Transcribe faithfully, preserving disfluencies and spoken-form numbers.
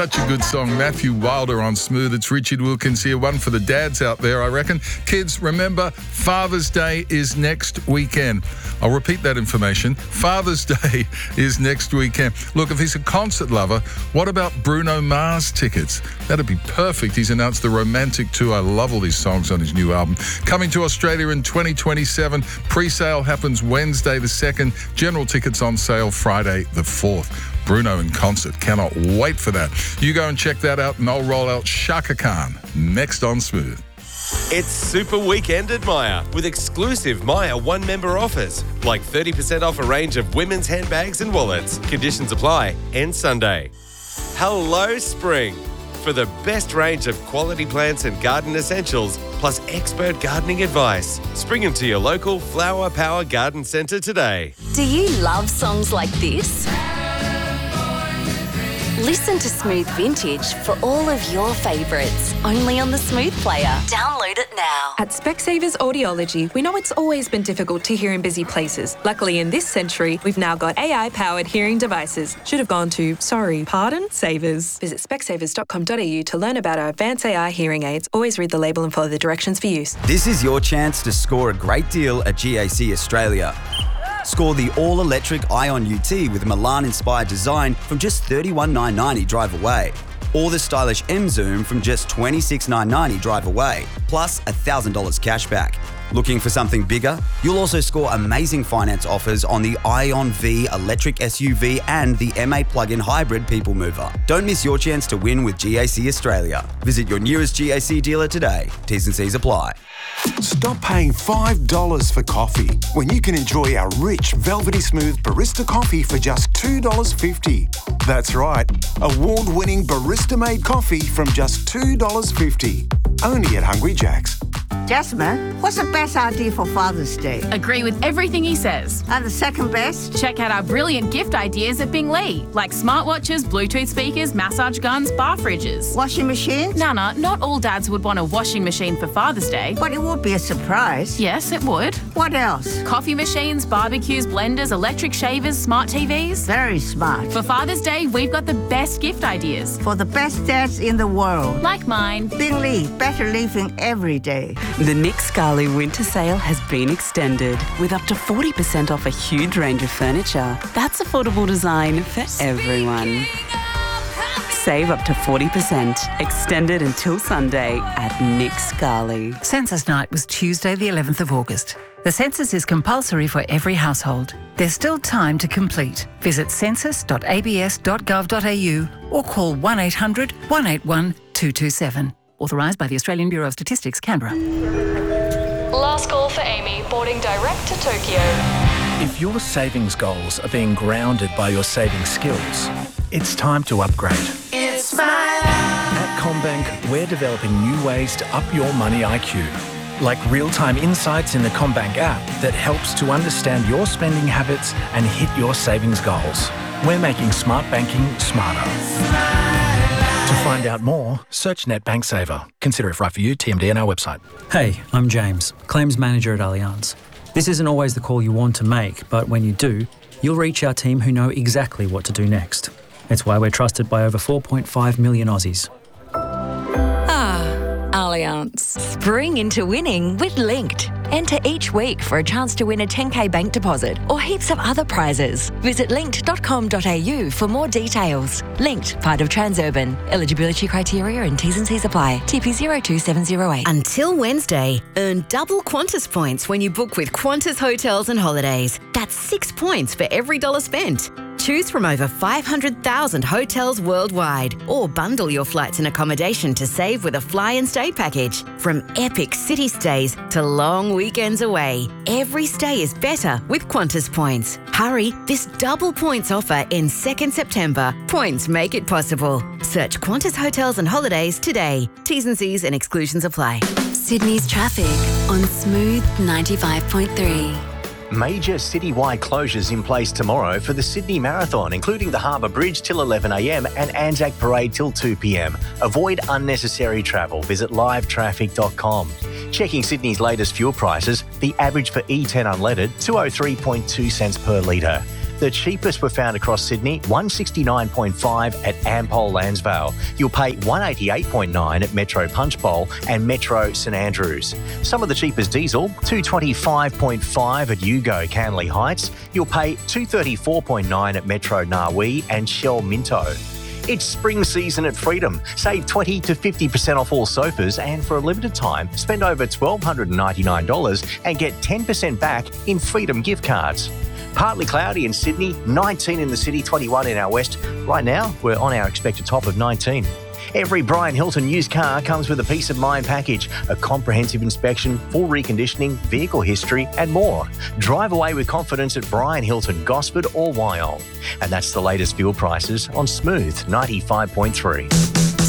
Such a good song. Matthew Wilder on Smooth. It's Richard Wilkins here. One for the dads out there, I reckon. Kids, remember, Father's Day is next weekend. I'll repeat that information. Father's Day is next weekend. Look, if he's a concert lover, what about Bruno Mars tickets? That'd be perfect. He's announced the Romantic Tour. I love all these songs on his new album. Coming to Australia in twenty twenty-seven. Pre-sale happens Wednesday the second. General tickets on sale Friday the fourth. Bruno in concert. Cannot wait for that. You go and check that out, and I'll roll out Shaka Khan next on Smooth. It's Super Weekend at Myer with exclusive Myer one-member offers, like thirty percent off a range of women's handbags and wallets. Conditions apply. End Sunday. Hello, spring. For the best range of quality plants and garden essentials, plus expert gardening advice, spring them to your local Flower Power Garden Centre today. Do you love songs like this? Listen to Smooth Vintage for all of your favourites, only on the Smooth Player. Download it now. At Specsavers Audiology, we know it's always been difficult to hear in busy places. Luckily, in this century, we've now got A I-powered hearing devices. Should have gone to, sorry, pardon, Savers. Visit specsavers dot com dot a u to learn about our advanced A I hearing aids. Always read the label and follow the directions for use. This is your chance to score a great deal at G A C Australia. Score the all-electric Ion U T with Milan-inspired design from just thirty-one thousand nine hundred ninety drive away. Or the stylish M Zoom from just twenty-six thousand nine hundred ninety drive away, plus one thousand dollars cash back. Looking for something bigger? You'll also score amazing finance offers on the Ion V electric S U V and the M A plug-in hybrid people mover. Don't miss your chance to win with G A C Australia. Visit your nearest G A C dealer today. T's and C's apply. Stop paying five dollars for coffee when you can enjoy our rich, velvety smooth barista coffee for just two dollars fifty. That's right, award-winning barista-made coffee from just two dollars fifty. Only at Hungry Jack's. Jasmine, what's the best idea for Father's Day? Agree with everything he says. And the second best? Check out our brilliant gift ideas at Bing Lee, like smartwatches, Bluetooth speakers, massage guns, bar fridges. Washing machines? Nana, not all dads would want a washing machine for Father's Day. But it would be a surprise. Yes, it would. What else? Coffee machines, barbecues, blenders, electric shavers, smart T Vs. Very smart. For Father's Day, we've got the best gift ideas. For the best dads in the world. Like mine. Bing Lee, better living every day. The Nick Scali winter sale has been extended with up to forty percent off a huge range of furniture. That's affordable design for everyone. Save up to forty percent. Extended until Sunday at Nick Scali. Census night was Tuesday the eleventh of August. The census is compulsory for every household. There's still time to complete. Visit census dot a b s dot gov dot a u or call one eight hundred, one eight one, two two seven. Authorised by the Australian Bureau of Statistics, Canberra. Last call for Amy, boarding direct to Tokyo. If your savings goals are being grounded by your saving skills, it's time to upgrade. It's my life. At CommBank, we're developing new ways to up your money I Q, like real-time insights in the CommBank app that helps to understand your spending habits and hit your savings goals. We're making smart banking smarter. To find out more, search NetBank Saver. Consider if right for you, T M D and our website. Hey, I'm James, Claims Manager at Allianz. This isn't always the call you want to make, but when you do, you'll reach our team who know exactly what to do next. It's why we're trusted by over four point five million Aussies. Ah, Allianz. Spring into winning with Linked. Enter each week for a chance to win a ten K bank deposit or heaps of other prizes. Visit linked dot com dot a u for more details. Linked, part of Transurban. Eligibility criteria and T's and C's apply. T P zero two seven zero eight. Until Wednesday, earn double Qantas points when you book with Qantas Hotels and Holidays. That's six points for every dollar spent. Choose from over five hundred thousand hotels worldwide or bundle your flights and accommodation to save with a fly and stay package. From epic city stays to long weekends away, every stay is better with Qantas points. Hurry, this double points offer ends second September. Points make it possible. Search Qantas Hotels and Holidays today. T's and C's and exclusions apply. Sydney's traffic on Smooth ninety-five point three. Major citywide closures in place tomorrow for the Sydney Marathon, including the Harbour Bridge till eleven a m and Anzac Parade till two p m. Avoid unnecessary travel. Visit live traffic dot com. Checking Sydney's latest fuel prices, the average for E ten unleaded, two oh three point two cents per litre. The cheapest were found across Sydney, one sixty-nine point five at Ampol Lansvale. You'll pay one eighty-eight point nine at Metro Punchbowl and Metro St Andrews. Some of the cheapest diesel, two twenty-five point five at Yugo Canley Heights. You'll pay two thirty-four point nine at Metro Narwee and Shell Minto. It's spring season at Freedom. Save twenty to fifty percent off all sofas, and for a limited time, spend over one thousand two hundred ninety-nine dollars and get ten percent back in Freedom gift cards. Partly cloudy in Sydney, nineteen in the city, twenty-one in our west. Right now, we're on our expected top of nineteen. Every Brian Hilton used car comes with a peace of mind package, a comprehensive inspection, full reconditioning, vehicle history and more. Drive away with confidence at Brian Hilton, Gosford or Wyong. And that's the latest fuel prices on Smooth ninety-five point three.